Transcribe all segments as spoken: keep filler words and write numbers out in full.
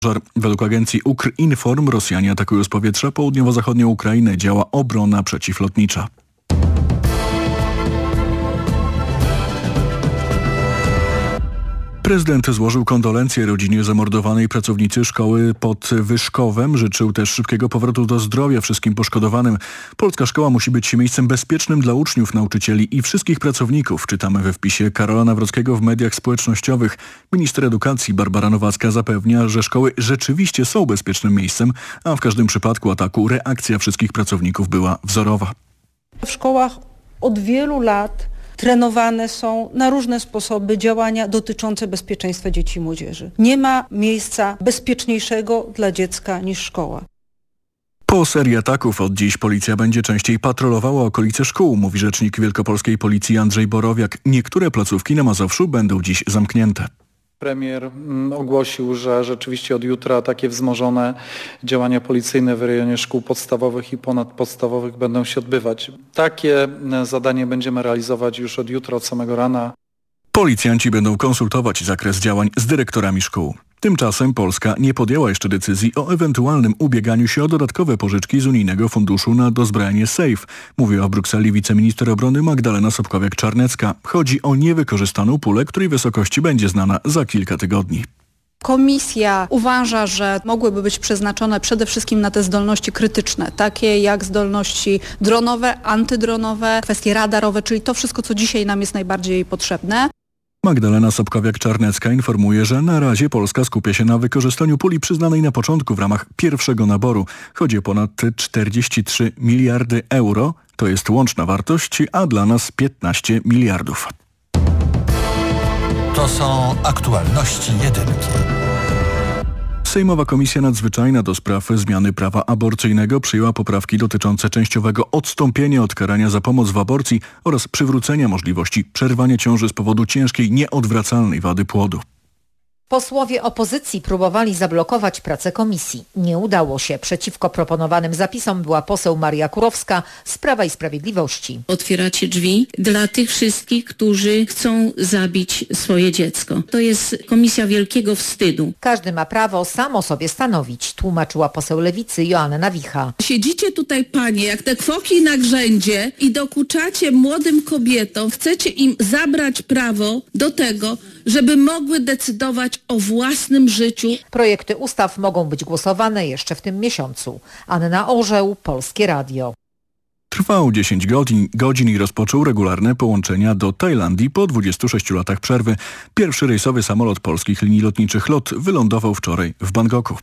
Według agencji Ukrinform Rosjanie atakują z powietrza południowo-zachodnią Ukrainę. Działa obrona przeciwlotnicza. Prezydent złożył kondolencje rodzinie zamordowanej pracownicy szkoły pod Wyszkowem. Życzył też szybkiego powrotu do zdrowia wszystkim poszkodowanym. Polska szkoła musi być miejscem bezpiecznym dla uczniów, nauczycieli i wszystkich pracowników. Czytamy we wpisie Karola Nawrockiego w mediach społecznościowych. Minister edukacji Barbara Nowacka zapewnia, że szkoły rzeczywiście są bezpiecznym miejscem, a w każdym przypadku ataku reakcja wszystkich pracowników była wzorowa. W szkołach od wielu lat trenowane są na różne sposoby działania dotyczące bezpieczeństwa dzieci i młodzieży. Nie ma miejsca bezpieczniejszego dla dziecka niż szkoła. Po serii ataków od dziś policja będzie częściej patrolowała okolice szkół, mówi rzecznik wielkopolskiej policji Andrzej Borowiak. Niektóre placówki na Mazowszu będą dziś zamknięte. Premier ogłosił, że rzeczywiście od jutra takie wzmożone działania policyjne w rejonie szkół podstawowych i ponadpodstawowych będą się odbywać. Takie zadanie będziemy realizować już od jutra, od samego rana. Policjanci będą konsultować zakres działań z dyrektorami szkół. Tymczasem Polska nie podjęła jeszcze decyzji o ewentualnym ubieganiu się o dodatkowe pożyczki z unijnego funduszu na dozbrajanie SAFE. Mówiła w Brukseli wiceminister obrony Magdalena Sobkowiak-Czarnecka. Chodzi o niewykorzystaną pulę, której wysokości będzie znana za kilka tygodni. Komisja uważa, że mogłyby być przeznaczone przede wszystkim na te zdolności krytyczne, takie jak zdolności dronowe, antydronowe, kwestie radarowe, czyli to wszystko, co dzisiaj nam jest najbardziej potrzebne. Magdalena Sobkowiak-Czarnecka informuje, że na razie Polska skupia się na wykorzystaniu puli przyznanej na początku w ramach pierwszego naboru. Chodzi o ponad czterdzieści trzy miliardy euro, to jest łączna wartość, a dla nas piętnaście miliardów. To są aktualności jedynki. Sejmowa Komisja Nadzwyczajna do spraw zmiany prawa aborcyjnego przyjęła poprawki dotyczące częściowego odstąpienia od karania za pomoc w aborcji oraz przywrócenia możliwości przerwania ciąży z powodu ciężkiej, nieodwracalnej wady płodu. Posłowie opozycji próbowali zablokować pracę komisji. Nie udało się. Przeciwko proponowanym zapisom była poseł Maria Kurowska z Prawa i Sprawiedliwości. Otwieracie drzwi dla tych wszystkich, którzy chcą zabić swoje dziecko. To jest komisja wielkiego wstydu. Każdy ma prawo sam o sobie stanowić, tłumaczyła poseł Lewicy Joanna Wicha. Siedzicie tutaj, panie, jak te kwoki na grzędzie i dokuczacie młodym kobietom. Chcecie im zabrać prawo do tego, żeby mogły decydować o własnym życiu. Projekty ustaw mogą być głosowane jeszcze w tym miesiącu. Anna Orzeł, Polskie Radio. Trwał dziesięć godzin, godzin i rozpoczął regularne połączenia do Tajlandii po dwudziestu sześciu latach przerwy. Pierwszy rejsowy samolot polskich linii lotniczych LOT wylądował wczoraj w Bangkoku.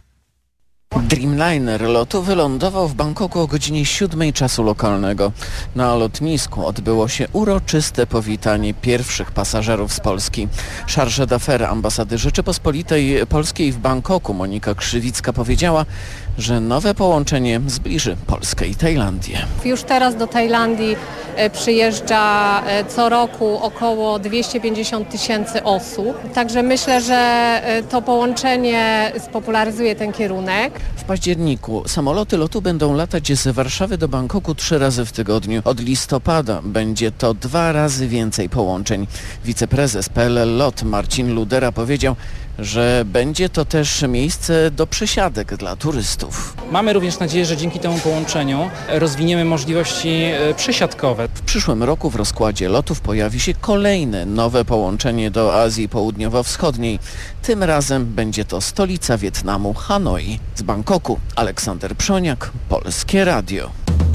Dreamliner lotu wylądował w Bangkoku o godzinie siódmej czasu lokalnego. Na lotnisku odbyło się uroczyste powitanie pierwszych pasażerów z Polski. Chargé d'affaires ambasady Rzeczypospolitej Polskiej w Bangkoku Monika Krzywicka powiedziała, że nowe połączenie zbliży Polskę i Tajlandię. Już teraz do Tajlandii przyjeżdża co roku około dwieście pięćdziesiąt tysięcy osób. Także myślę, że to połączenie spopularyzuje ten kierunek. W październiku samoloty lotu będą latać z Warszawy do Bangkoku trzy razy w tygodniu. Od listopada będzie to dwa razy więcej połączeń. Wiceprezes P L L LOT Marcin Ludera powiedział, że będzie to też miejsce do przesiadek dla turystów. Mamy również nadzieję, że dzięki temu połączeniu rozwiniemy możliwości przesiadkowe. W przyszłym roku w rozkładzie lotów pojawi się kolejne nowe połączenie do Azji Południowo-Wschodniej. Tym razem będzie to stolica Wietnamu, Hanoi. Z Bangkoku Aleksander Przoniak, Polskie Radio.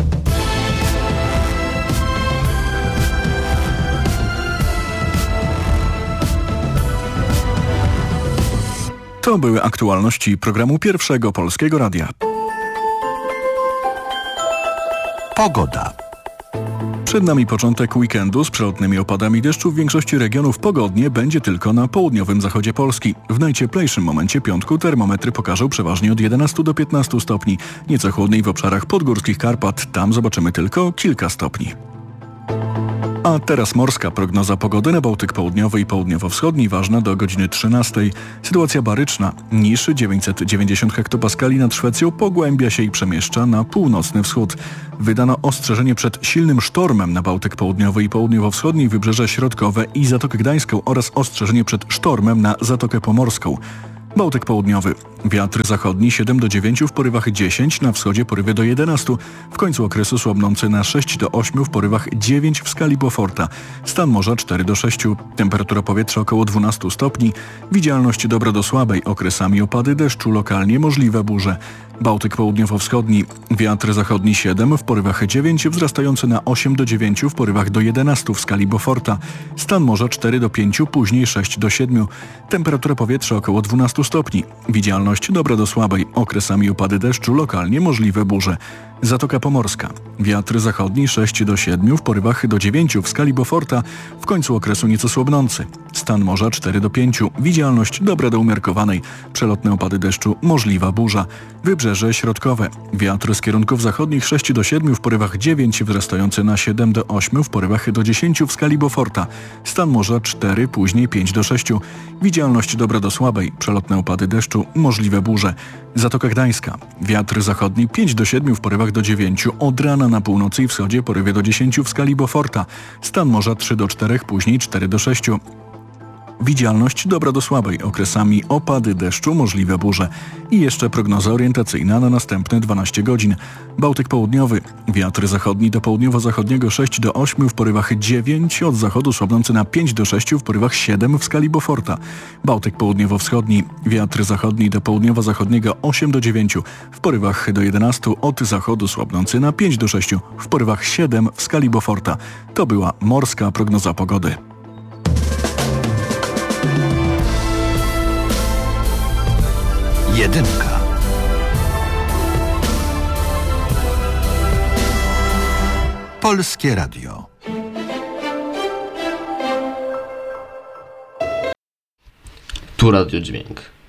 To były aktualności programu Pierwszego Polskiego Radia. Pogoda. Przed nami początek weekendu z przelotnymi opadami deszczu. W większości regionów pogodnie będzie tylko na południowym zachodzie Polski. W najcieplejszym momencie piątku termometry pokażą przeważnie od jedenastu do piętnastu stopni. Nieco chłodniej w obszarach podgórskich Karpat. Tam zobaczymy tylko kilka stopni. A teraz morska prognoza pogody na Bałtyk Południowy i Południowo-Wschodni, ważna do godziny trzynastej. Sytuacja baryczna. Niż dziewięćset dziewięćdziesiąt hektopaskali nad Szwecją pogłębia się i przemieszcza na północny wschód. Wydano ostrzeżenie przed silnym sztormem na Bałtyk Południowy i Południowo-Wschodni, Wybrzeże Środkowe i Zatokę Gdańską oraz ostrzeżenie przed sztormem na Zatokę Pomorską. Bałtyk południowy. Wiatr zachodni siedem do dziewięciu, w porywach dziesięć, na wschodzie porywy do jedenastu. W końcu okresu słabnący na sześć do ośmiu, w porywach dziewięć w skali Beauforta. Stan morza cztery do sześciu. Temperatura powietrza około dwanaście stopni. Widzialność dobra do słabej. Okresami opady deszczu, lokalnie możliwe burze. Bałtyk południowo-wschodni. Wiatr zachodni siedem, w porywach dziewięć, wzrastający na osiem do dziewięciu, w porywach do jedenastu w skali Beauforta. Stan morza cztery do pięciu, później sześć do siedmiu. Temperatura powietrza około dwanaście stopni. Widzialność dobra do słabej. Okresami opady deszczu, lokalnie możliwe burze. Zatoka Pomorska. Wiatr zachodni sześć do siedmiu, w porywach do dziewięciu w skali Beauforta. W końcu okresu nieco słabnący. Stan morza cztery do pięciu. Widzialność dobra do umiarkowanej. Przelotne opady deszczu, możliwa burza. Wybrzeże środkowe. Wiatr z kierunków zachodnich sześć do siedmiu, w porywach dziewięć, wzrastający na siedem do ośmiu, w porywach do dziesięciu w skali Beauforta. Stan morza cztery, później pięć do sześciu. Widzialność dobra do słabej. Przelotne opady deszczu, możliwe burze. Zatoka Gdańska. Wiatr zachodni pięć do siedmiu, w porywach do dziewięciu, od rana na północy i wschodzie porywie do dziesięciu w skali Beauforta. Stan morza trzy do czterech, później cztery do sześciu. Widzialność dobra do słabej. Okresami opady deszczu, możliwe burze. I jeszcze prognoza orientacyjna na następne dwanaście godzin. Bałtyk południowy. Wiatr zachodni do południowo-zachodniego sześć do ośmiu, w porywach dziewięć, od zachodu słabnący na pięć do sześciu, w porywach siedem w skali Beauforta. Bałtyk południowo-wschodni. Wiatr zachodni do południowo-zachodniego osiem do dziewięciu, w porywach do jedenastu, od zachodu słabnący na pięć do sześciu, w porywach siedem w skali Beauforta. To była morska prognoza pogody. Jedynka. Polskie Radio. Tu Radio Dźwięk.